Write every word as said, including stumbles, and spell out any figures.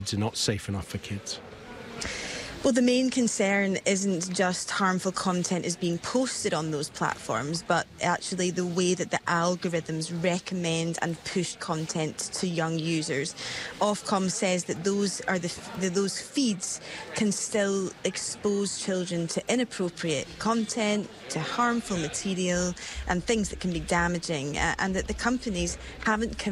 are not safe enough for kids? Well, the main concern isn't just harmful content is being posted on those platforms, but actually the way that the algorithms recommend and push content to young users. Ofcom says that those are the, the those feeds can still expose children to inappropriate content, to harmful material, and things that can be damaging, uh, and that the companies haven't